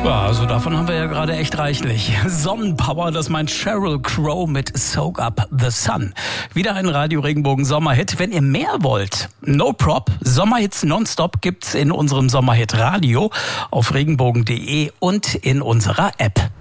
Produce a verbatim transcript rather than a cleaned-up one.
Ja, also davon haben wir ja gerade echt reichlich. Sonnenpower, das meint Sheryl Crow mit Soak Up the Sun. Wieder ein Radio Regenbogen Sommerhit. Wenn ihr mehr wollt, no prop, Sommerhits nonstop gibt's in unserem Sommerhit Radio auf regenbogen punkt de und in unserer App.